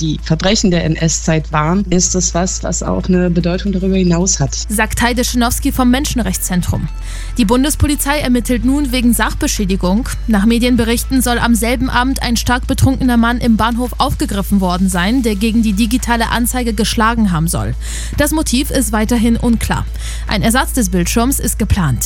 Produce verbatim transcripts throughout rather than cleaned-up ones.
die Verbrechen der N S-Zeit waren, ist es was, was auch eine Bedeutung darüber hinaus hat. Sagt Heide Schenowski vom Menschenrechtszentrum. Die Bundespolizei ermittelt nun wegen Sachbeschädigung. Nach Medienberichten soll am selben Abend ein stark betrunkener Mann im Bahnhof aufgegriffen worden sein, der gegen die digitale Anzeige geschlagen haben soll. Das Motiv ist weiterhin unklar. Ein Ersatz des Bildschirms ist geplant.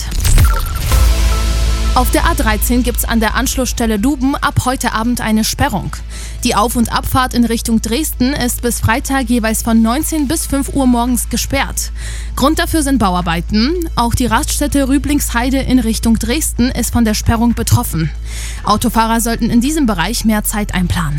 Auf der A dreizehn gibt's an der Anschlussstelle Duben ab heute Abend eine Sperrung. Die Auf- und Abfahrt in Richtung Dresden ist bis Freitag jeweils von neunzehn bis fünf Uhr morgens gesperrt. Grund dafür sind Bauarbeiten. Auch die Raststätte Rüblingsheide in Richtung Dresden ist von der Sperrung betroffen. Autofahrer sollten in diesem Bereich mehr Zeit einplanen.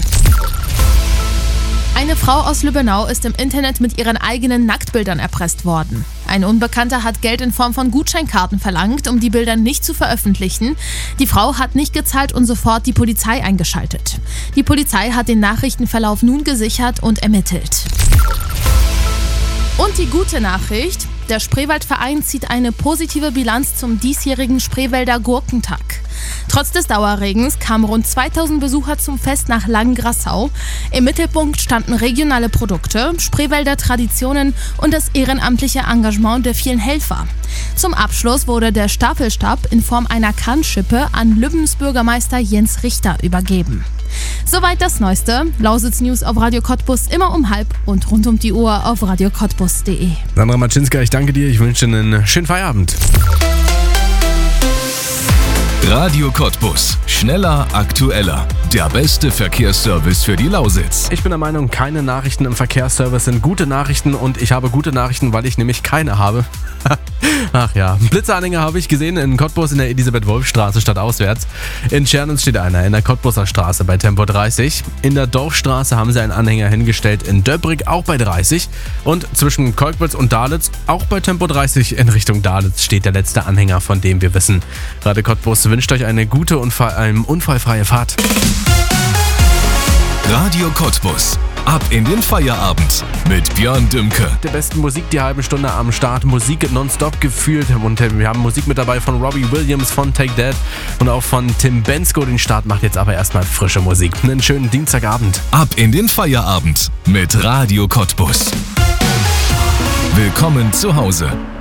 Eine Frau aus Lübbenau ist im Internet mit ihren eigenen Nacktbildern erpresst worden. Ein Unbekannter hat Geld in Form von Gutscheinkarten verlangt, um die Bilder nicht zu veröffentlichen. Die Frau hat nicht gezahlt und sofort die Polizei eingeschaltet. Die Polizei hat den Nachrichtenverlauf nun gesichert und ermittelt. Und die gute Nachricht: Der Spreewaldverein zieht eine positive Bilanz zum diesjährigen Spreewälder Gurkentag. Trotz des Dauerregens kamen rund zweitausend Besucher zum Fest nach Langengrassau. Im Mittelpunkt standen regionale Produkte, Spreewälder Traditionen und das ehrenamtliche Engagement der vielen Helfer. Zum Abschluss wurde der Staffelstab in Form einer Kannschippe an Lübbens Bürgermeister Jens Richter übergeben. Soweit das Neueste. Lausitz News auf Radio Cottbus immer um halb und rund um die Uhr auf radio cottbus punkt de. Sandra Matschinska, ich danke dir. Ich wünsche dir einen schönen Feierabend. Radio Cottbus. Schneller, aktueller. Der beste Verkehrsservice für die Lausitz. Ich bin der Meinung, keine Nachrichten im Verkehrsservice sind gute Nachrichten und ich habe gute Nachrichten, weil ich nämlich keine habe. Ach ja, Blitzeranhänger habe ich gesehen in Cottbus in der Elisabeth-Wolf-Straße stadtauswärts. In Tschernitz steht einer, in der Cottbuser Straße bei Tempo dreißig. In der Dorfstraße haben sie einen Anhänger hingestellt, in Döbrig auch bei dreißig. Und zwischen Kolkwitz und Dalitz auch bei Tempo dreißig in Richtung Dalitz steht der letzte Anhänger, von dem wir wissen. Radio Cottbus wünscht euch eine gute und vor allem unfallfreie Fahrt. Radio Cottbus. Ab in den Feierabend mit Björn Dümke. Der besten Musik die halbe Stunde am Start. Musik nonstop gefühlt. Und wir haben Musik mit dabei von Robbie Williams, von Take That und auch von Tim Bensko. Den Start macht jetzt aber erstmal frische Musik. Einen schönen Dienstagabend. Ab in den Feierabend mit Radio Cottbus. Willkommen zu Hause.